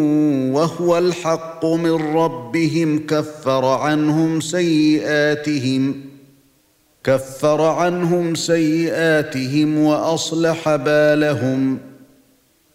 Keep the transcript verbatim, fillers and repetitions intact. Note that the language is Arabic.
وهو الحق من ربهم كفر عنهم سيئاتهم كفر عنهم سيئاتهم وأصلح بالهم